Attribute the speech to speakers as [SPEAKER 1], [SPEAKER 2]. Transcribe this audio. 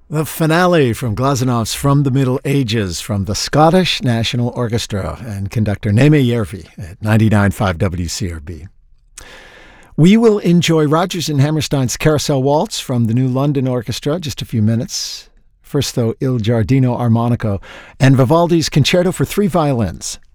[SPEAKER 1] The finale from Glazanov's From the Middle Ages from the Scottish National Orchestra and conductor Naime Järvi at 99.5 WCRB. We will enjoy Rodgers and Hammerstein's Carousel Waltz from the New London Orchestra, just a few minutes. First, though, Il Giardino Armonico and Vivaldi's Concerto for Three Violins,